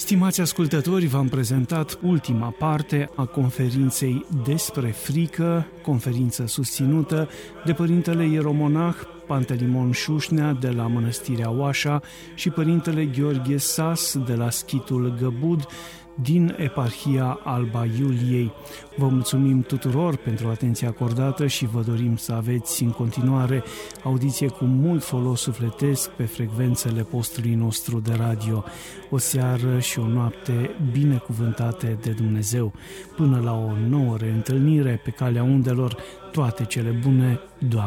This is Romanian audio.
Stimați ascultători, v-am prezentat ultima parte a conferinței despre frică, conferință susținută de Părintele Ieromonah Pantelimon Șușnea de la Mănăstirea Oașa și Părintele Gheorghe Sas de la Schitul Găbud din Eparhia Alba Iuliei. Vă mulțumim tuturor pentru atenția acordată și vă dorim să aveți în continuare audiție cu mult folos sufletesc pe frecvențele postului nostru de radio. O seară și o noapte binecuvântate de Dumnezeu. Până la o nouă reîntâlnire pe calea undelor, toate cele bune, Doamne!